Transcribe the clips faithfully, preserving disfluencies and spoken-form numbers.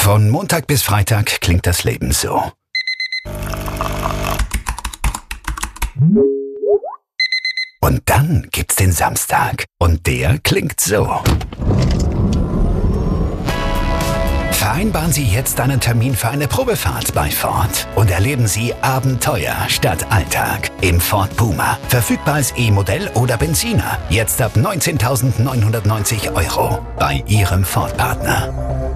Von Montag bis Freitag klingt das Leben so. Und dann gibt's den Samstag. Und der klingt so. Vereinbaren Sie jetzt einen Termin für eine Probefahrt bei Ford und erleben Sie Abenteuer statt Alltag im Ford Puma. Verfügbar als E-Modell oder Benziner. Jetzt ab neunzehntausendneunhundertneunzig Euro bei Ihrem Ford-Partner.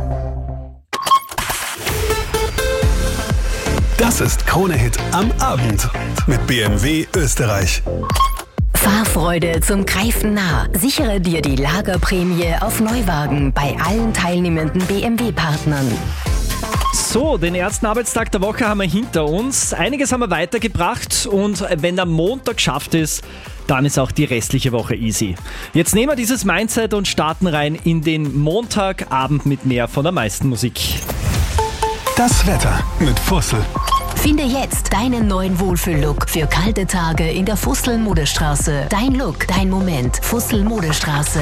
Das ist Krone-Hit am Abend mit B M W Österreich. Fahrfreude zum Greifen nah. Sichere dir die Lagerprämie auf Neuwagen bei allen teilnehmenden B M W-Partnern. So, den ersten Arbeitstag der Woche haben wir hinter uns. Einiges haben wir weitergebracht und wenn der Montag geschafft ist, dann ist auch die restliche Woche easy. Jetzt nehmen wir dieses Mindset und starten rein in den Montagabend mit mehr von der meisten Musik. Das Wetter mit Fussel. Finde jetzt deinen neuen Wohlfühl-Look für kalte Tage in der Fussel-Modestraße. Dein Look, dein Moment. Fussel-Modestraße.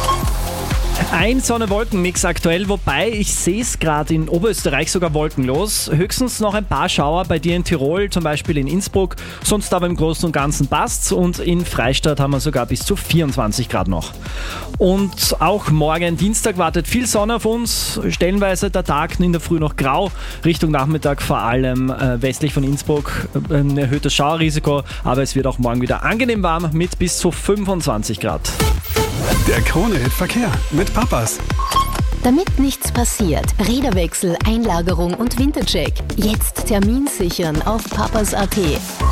Ein Sonne-Wolken-Mix aktuell, wobei ich sehe es gerade in Oberösterreich sogar wolkenlos. Höchstens noch ein paar Schauer bei dir in Tirol, zum Beispiel in Innsbruck. Sonst aber im Großen und Ganzen passt's. Und in Freistadt haben wir sogar bis zu vierundzwanzig Grad noch. Und auch morgen Dienstag wartet viel Sonne auf uns. Stellenweise der Tag in der Früh noch grau. Richtung Nachmittag vor allem äh, westlich von Innsbruck äh, ein erhöhtes Schauerrisiko. Aber es wird auch morgen wieder angenehm warm mit bis zu fünfundzwanzig Grad. Der Krone-Hit-Verkehr mit Papas. Damit nichts passiert, Räderwechsel, Einlagerung und Wintercheck. Jetzt Termin sichern auf papas punkt at.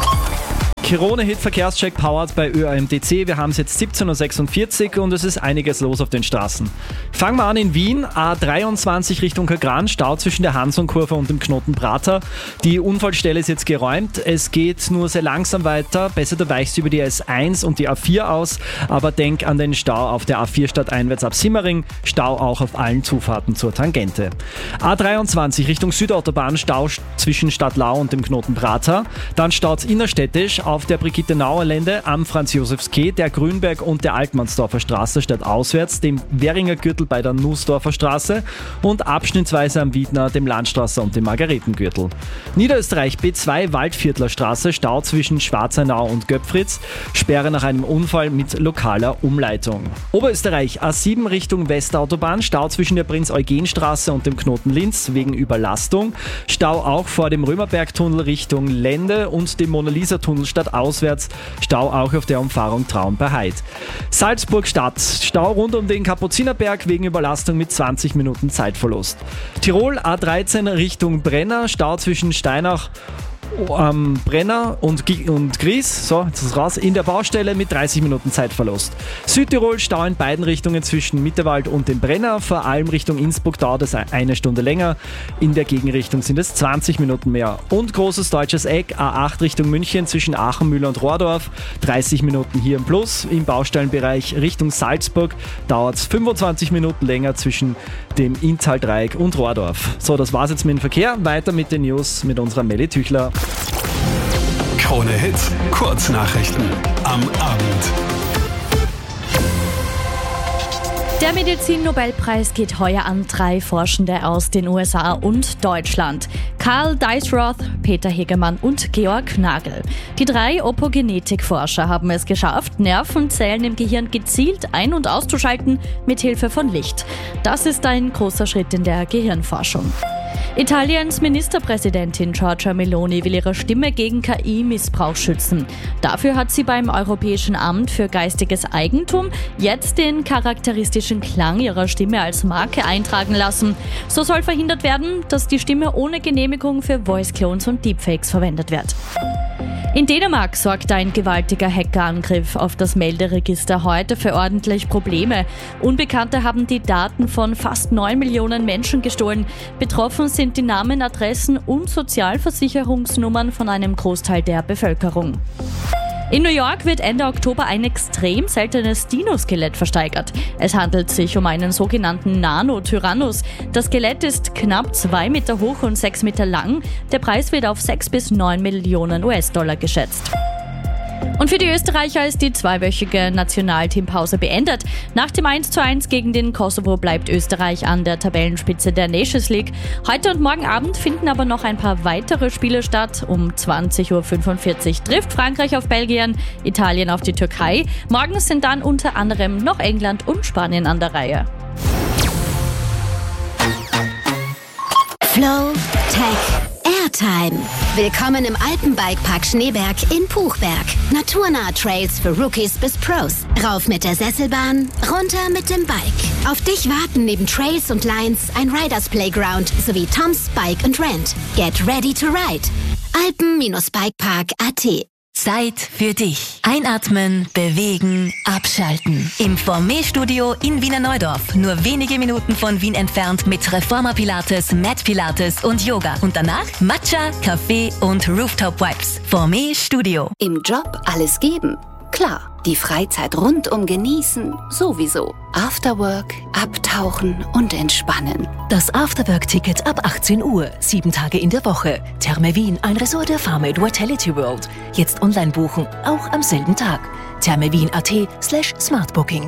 Krone-Hit Verkehrscheck powered bei Ö A M T C. Wir haben es jetzt siebzehn Uhr sechsundvierzig und es ist einiges los auf den Straßen. Fangen wir an in Wien, A dreiundzwanzig Richtung Kagran, Stau zwischen der Hansonkurve und dem Knoten Prater. Die Unfallstelle ist jetzt geräumt. Es geht nur sehr langsam weiter. Besser du weichst über die S eins und die A vier aus, aber denk an den Stau auf der A vier stadteinwärts ab Simmering. Stau auch auf allen Zufahrten zur Tangente. A dreiundzwanzig Richtung Südautobahn, Stau zwischen Stadtlau und dem Knoten Prater. Dann staut's innerstädtisch auf der Brigitte-Nauer-Lände am Franz-Josefs-Quai, der Grünberg und der Altmannsdorfer Straße statt auswärts, dem Währinger Gürtel bei der Nussdorfer Straße und abschnittsweise am Wiedner, dem Landstrasser und dem Margaretengürtel. Niederösterreich B zwei Waldviertler Straße, Stau zwischen Schwarzeinau und Göpfritz, Sperre nach einem Unfall mit lokaler Umleitung. Oberösterreich A sieben Richtung Westautobahn, Stau zwischen der Prinz-Eugen-Straße und dem Knoten Linz wegen Überlastung, Stau auch vor dem Römerbergtunnel Richtung Lende und dem Mona-Lisa-Tunnel statt auswärts, Stau auch auf der Umfahrung Traun bei Heid. Salzburg Stadt, Stau rund um den Kapuzinerberg wegen Überlastung mit zwanzig Minuten Zeitverlust. Tirol A dreizehn Richtung Brenner, Stau zwischen Steinach am Brenner und, und Gries, so, jetzt ist es raus, in der Baustelle mit dreißig Minuten Zeitverlust. Südtirol Stau in beiden Richtungen zwischen Mitterwald und dem Brenner, vor allem Richtung Innsbruck dauert es eine Stunde länger, in der Gegenrichtung sind es zwanzig Minuten mehr. Und großes deutsches Eck, A acht Richtung München zwischen Aachen, Mühl und Rohrdorf, dreißig Minuten hier im Plus. Im Baustellenbereich Richtung Salzburg dauert es fünfundzwanzig Minuten länger zwischen dem Inntal-Dreieck und Rohrdorf. So, das war's jetzt mit dem Verkehr. Weiter mit den News mit unserer Melli Tüchler. Krone-Hit, Kurznachrichten am Abend. Der Medizin-Nobelpreis geht heuer an drei Forschende aus den U S A und Deutschland. Karl Deisroth, Peter Hegemann und Georg Nagel. Die drei Opogenetik-Forscher haben es geschafft, Nervenzellen im Gehirn gezielt ein- und auszuschalten mit Hilfe von Licht. Das ist ein großer Schritt in der Gehirnforschung. Italiens Ministerpräsidentin Giorgia Meloni will ihre Stimme gegen K I-Missbrauch schützen. Dafür hat sie beim Europäischen Amt für geistiges Eigentum jetzt den charakteristischen Klang ihrer Stimme als Marke eintragen lassen. So soll verhindert werden, dass die Stimme ohne Genehmigung für Voice-Clones und Deepfakes verwendet wird. In Dänemark sorgt ein gewaltiger Hackerangriff auf das Melderegister heute für ordentlich Probleme. Unbekannte haben die Daten von fast neun Millionen Menschen gestohlen. Betroffen sind die Namen, Adressen und Sozialversicherungsnummern von einem Großteil der Bevölkerung. In New York wird Ende Oktober ein extrem seltenes Dino-Skelett versteigert. Es handelt sich um einen sogenannten Nano-Tyrannus. Das Skelett ist knapp zwei Meter hoch und sechs Meter lang. Der Preis wird auf sechs bis neun Millionen U S-Dollar geschätzt. Und für die Österreicher ist die zweiwöchige Nationalteampause beendet. Nach dem eins zu eins gegen den Kosovo bleibt Österreich an der Tabellenspitze der Nations League. Heute und morgen Abend finden aber noch ein paar weitere Spiele statt. Um zwanzig Uhr fünfundvierzig trifft Frankreich auf Belgien, Italien auf die Türkei. Morgens sind dann unter anderem noch England und Spanien an der Reihe. Flow Tech Airtime. Willkommen im Alpenbikepark Schneeberg in Puchberg. Naturnahe Trails für Rookies bis Pros. Rauf mit der Sesselbahn, runter mit dem Bike. Auf dich warten neben Trails und Lines ein Riders Playground sowie Tom's Bike and Rent. Get ready to ride. Alpen Bikepark Punkt at. Zeit für dich. Einatmen, bewegen, abschalten. Im Formé-Studio in Wiener Neudorf. Nur wenige Minuten von Wien entfernt mit Reformer Pilates, Mat Pilates und Yoga. Und danach Matcha, Kaffee und Rooftop Vibes. Formé-Studio. Im Job alles geben? Klar. Die Freizeit rundum genießen? Sowieso. Afterwork, abtauchen und entspannen. Das Afterwork-Ticket ab achtzehn Uhr. Sieben Tage in der Woche. Therme Wien, ein Resort der Farmade Vitality World. Jetzt online buchen, auch am selben Tag. thermewien punkt at slash smartbooking.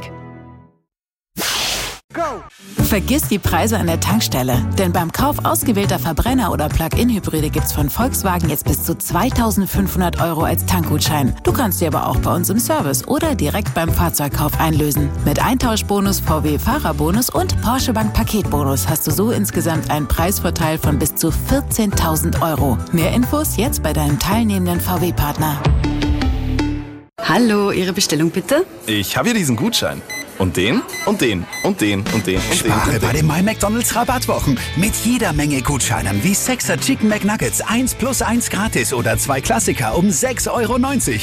Vergiss die Preise an der Tankstelle, denn beim Kauf ausgewählter Verbrenner- oder Plug-in-Hybride gibt's von Volkswagen jetzt bis zu zweitausendfünfhundert Euro als Tankgutschein. Du kannst sie aber auch bei uns im Service oder direkt beim Fahrzeugkauf einlösen. Mit Eintauschbonus, V W-Fahrerbonus und Porsche Bank Paketbonus hast du so insgesamt einen Preisvorteil von bis zu vierzehntausend Euro. Mehr Infos jetzt bei deinem teilnehmenden V W-Partner. Hallo, Ihre Bestellung bitte? Ich habe hier diesen Gutschein. Und den, und den, und den, und den, und den. Spare bei den My McDonald's Rabattwochen. Mit jeder Menge Gutscheinen wie Sechser Chicken McNuggets eins plus eins gratis oder zwei Klassiker um sechs Euro neunzig.